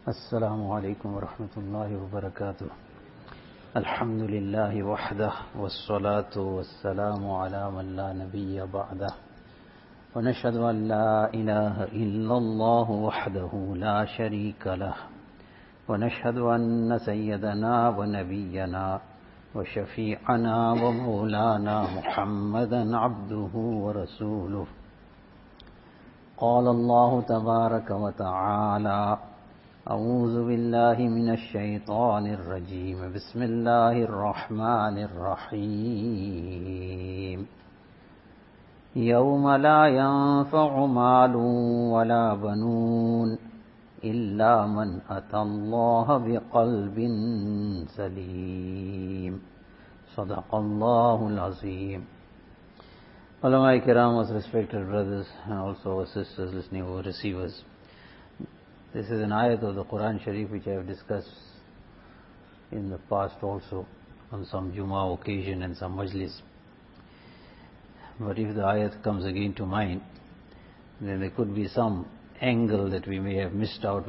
السلام علیکم ورحمۃ اللہ وبرکاتہ. الحمد للہ وحدہ والصلاة والسلام علی من لا نبی بعدہ ونشهد ان لا الہ الا اللہ وحدہ لا شریک لہ ونشهد ان سیدنا ونبینا وشفیعنا ومولانا محمدا عبدہ ورسولہ. قال اللہ تبارک وتعالی: اعوذ باللہ من الشیطان الرجیم. بسم اللہ الرحمن الرحیم. یوم لا ينفع مال ولا بنون الا من اتى اللہ بقلب سلیم. صدق اللہ العظیم. Ulama Kiram, most respected brothers and also our sisters listening over receivers. This is an ayat of the Quran Sharif which I have discussed in the past also on some Jummah occasion and some majlis. But if the ayat comes again to mind, then there could be some angle that we may have missed out